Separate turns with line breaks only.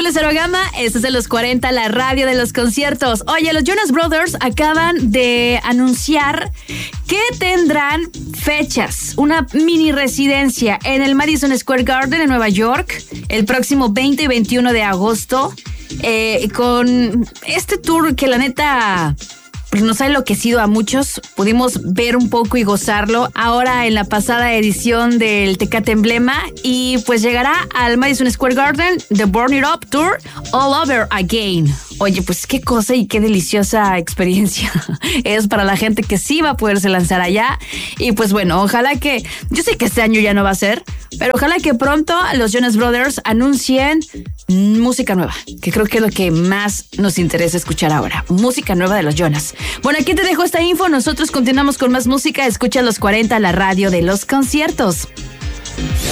Soy Lucero Gama, esto es de los 40, la radio de los conciertos. Oye, los Jonas Brothers acaban de anunciar que tendrán fechas, una mini residencia en el Madison Square Garden en Nueva York el próximo 20 y 21 de agosto, con este tour que la neta nos ha enloquecido a muchos. Pudimos ver un poco y gozarlo ahora en la pasada edición del Tecate Emblema, y pues llegará al Madison Square Garden The Burn It Up Tour All Over Again. Oye, pues qué cosa y qué deliciosa experiencia es para la gente que sí va a poderse lanzar allá. Y pues bueno, ojalá que, yo sé que este año ya no va a ser, pero ojalá que pronto los Jonas Brothers anuncien música nueva, que creo que es lo que más nos interesa escuchar ahora, música nueva de los Jonas. Bueno, aquí te dejo esta info, nosotros continuamos con más música. Escucha los 40, la radio de los conciertos.